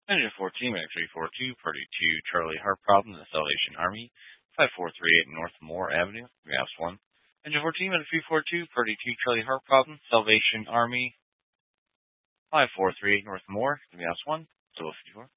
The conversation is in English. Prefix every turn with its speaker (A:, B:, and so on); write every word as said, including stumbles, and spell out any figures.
A: Engine fourteen, X three four two, Purdy two, Charlie Heart Problem, the Salvation Army, five four three eight North Moore Avenue, Maps one. Engine fourteen, X three four two, Purdy two, Charlie Heart Problem, Salvation Army, five four three eight North Moore, Maps one, Solo fifty-four.